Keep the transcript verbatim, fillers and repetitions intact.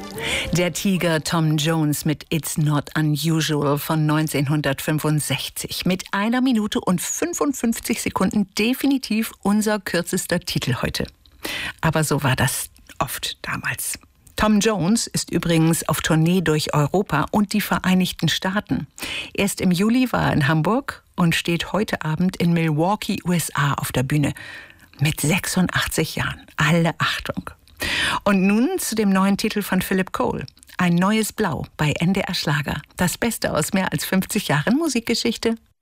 Der Tiger Tom Jones mit It's Not Unusual von neunzehnhundertfünfundsechzig. Mit einer Minute und fünfundfünfzig Sekunden definitiv unser kürzester Titel heute. Aber so war das oft damals. Tom Jones ist übrigens auf Tournee durch Europa und die Vereinigten Staaten. Erst im Juli war er in Hamburg und steht heute Abend in Milwaukee, U S A auf der Bühne. Mit sechsundachtzig Jahren. Alle Achtung. Und nun zu dem neuen Titel von Philip Cole. Ein neues Blau bei N D R Schlager. Das Beste aus mehr als fünfzig Jahren Musikgeschichte.